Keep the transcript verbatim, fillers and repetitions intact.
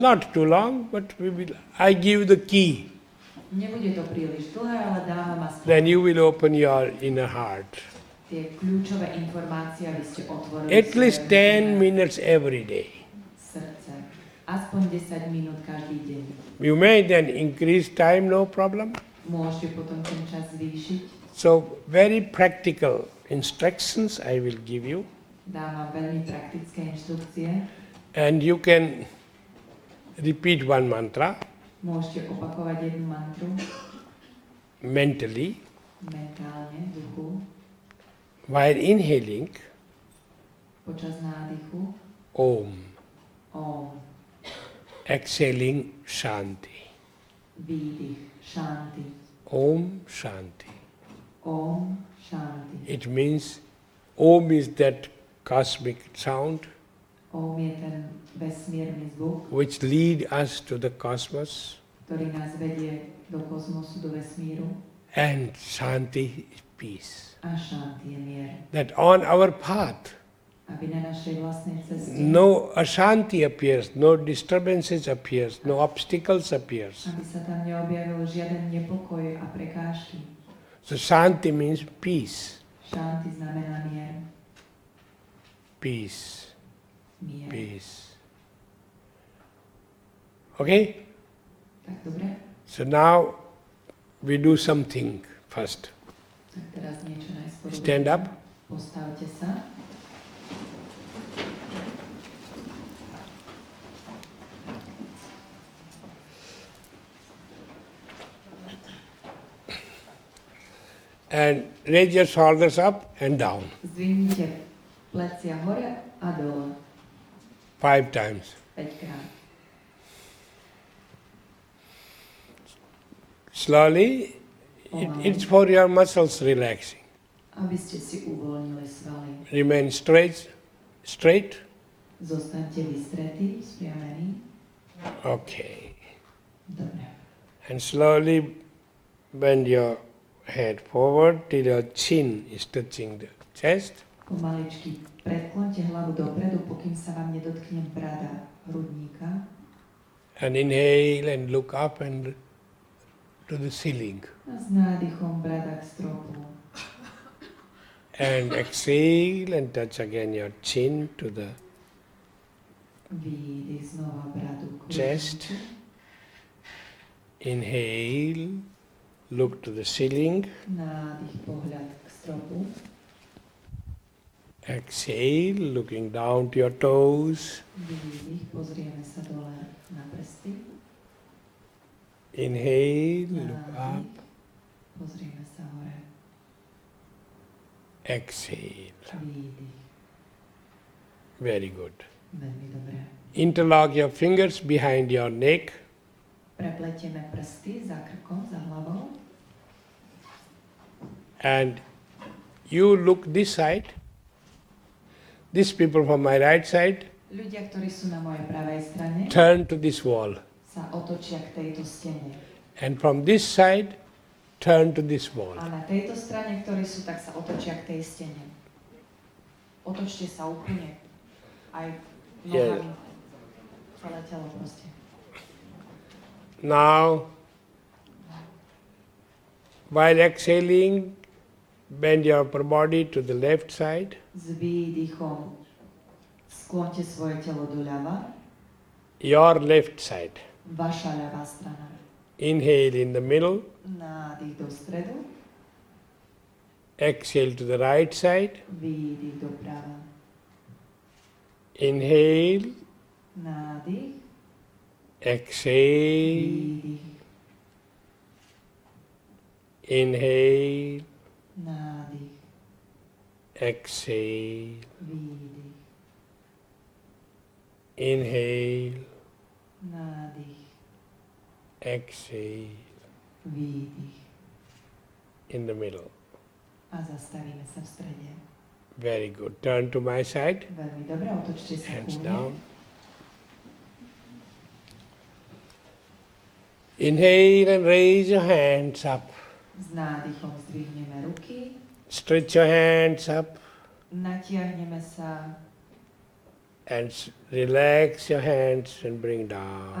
Not too long, but we will, I give the key. Nebude to príliš dlhé, ale dávam aspoň. Then you will open your inner heart. Tie kľúčové informácie, aby ste otvorili At least ten minutes every day. srdce. Aspoň desať minút každý deň. You may then increase time, no problem. Môžete potom ten čas zvýšiť. So very practical instructions I will give you. Dám vám veľmi praktické inštrukcie. And you can repeat one mantra. Môžete opakovať jednu mantru. Mentally. Mentálne, v duchu. While inhaling. Počas nádychu. Om. Om. Exhaling Shanti. Výdych. Shanti. Om Shanti. Om Shanti. It means Om is that cosmic sound. Om je ten vesmírny zvuk, which lead us to the cosmos. Ktorý nás vedie do kozmosu, do vesmíru. And Shanti is peace. A Shanti je mier. That on our path, aby na našej vlastnej ceste no Ashanti appears, no disturbances appears, no obstacles appears. aby sa tam neobjavil žiaden nepokoj a prekážky. So Shanti means peace. Shanti znamená mier. Peace. Mier. Peace. Okay? Tak dobre? So now we do something first. Tak teraz niečo najskôr. Stand up. Postavte sa. And raise your shoulders up and down. Zdvihnite plecia hore a dole. Five times. päťkrát. Slowly, it, it's for your muscles relaxing. Aby ste si uvoľnili svaly. Remain straight, straight. Zostaňte vystretí, spriamení. Okay. Dobre. And slowly bend your head forward till your chin is touching the chest. Pomaličky predklonte hlavu dopredu, pokým sa vám nedotkne brada hrudníka. And inhale and look up and to the ceiling. A s nádychom brada k stropu. And exhale and touch again your chin to the Výdych znova bradu k chest. hrudníku. Inhale, look to the ceiling. Nádych, pohľad k stropu. Exhale, looking down to your toes. Výdych, pozrieme sa dole na prsty. Inhale, look up. Pozrieme sa hore. Exhale. Výdych. Very good. Veľmi dobre. Interlock your fingers behind your neck. Prepletieme prsty za krkom, za hlavou. And you look this side. These people from my right side Ľudia, ktorí sú na mojej pravej strane, turn to this wall. sa otočia k tejto stene. And from this side, turn to this wall. A na tejto strane, ktorí sú, tak sa otočia k tej stene. Otočte sa úplne. Aj nohami. Celé telo proste. Now, while exhaling, bend your upper body to the left side. S výdychom sklonte svoje telo doľava. Your left side. Vaša ľavá strana. Inhale in the middle. Nádych do stredu. Exhale to the right side. Výdych doprava. Inhale. Nádych. Exhale. Výdych. Inhale. Nádych. Exhale. Výdych. Inhale. Nádych. Exhale. Výdych. In the middle. A zastavíme sa v strede. Very good. Turn to my side. Veľmi dobre, otočte sa Hands ku down. mne. Inhale and raise your hands up. S nádychom zdvihneme ruky. Stretch your hands up. Natiahneme sa. And s- relax your hands and bring down.